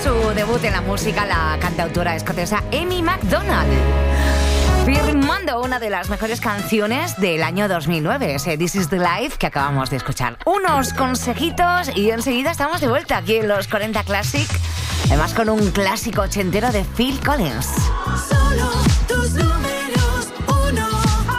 su debut en la música la cantautora escocesa Amy Macdonald, firmando una de las mejores canciones del año 2009, ese This Is The Life que acabamos de escuchar. Unos consejitos y enseguida estamos de vuelta aquí en los 40 Classic, además con un clásico ochentero de Phil Collins. Solo tus números uno.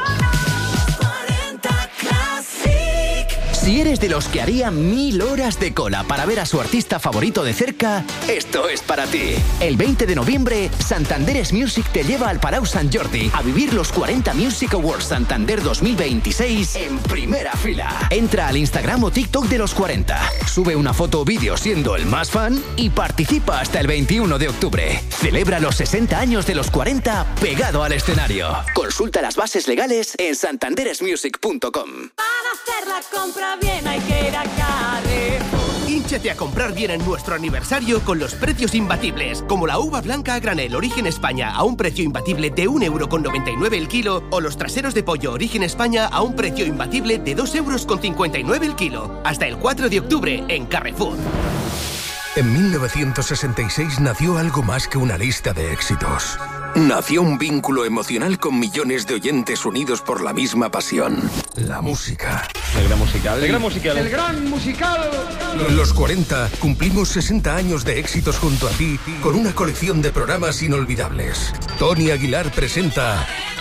40 Classic. Si eres de los que haría 1000 horas de cola para ver a su artista favorito de cerca, esto es para ti. El 20 de noviembre, Santander's Music te lleva al Palau Sant Jordi a vivir los 40 Music Awards Santander 2026 en primera fila. Entra al Instagram o TikTok de los 40, sube una foto o vídeo siendo el más fan y participa hasta el 21 de octubre. Celebra los 60 años de los 40 pegado al escenario. Consulta las bases legales en santanderesmusic.com. Para hacer la compra bien hay que ir a Carrefour. Hínchate a comprar bien en nuestro aniversario con los precios imbatibles, como la uva blanca a granel Origen España a un precio imbatible de 1,99 € el kilo, o los traseros de pollo Origen España a un precio imbatible de 2,59 € el kilo. Hasta el 4 de octubre en Carrefour. En 1966 nació algo más que una lista de éxitos. Nació un vínculo emocional con millones de oyentes unidos por la misma pasión. La música. El gran musical. El gran musical. El gran musical. Los 40 cumplimos 60 años de éxitos junto a ti con una colección de programas inolvidables. Tony Aguilar presenta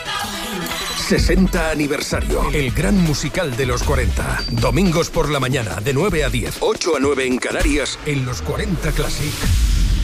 60 aniversario. El gran musical de los 40. Domingos por la mañana de 9 a 10. 8 a 9 en Canarias en los 40 Classic.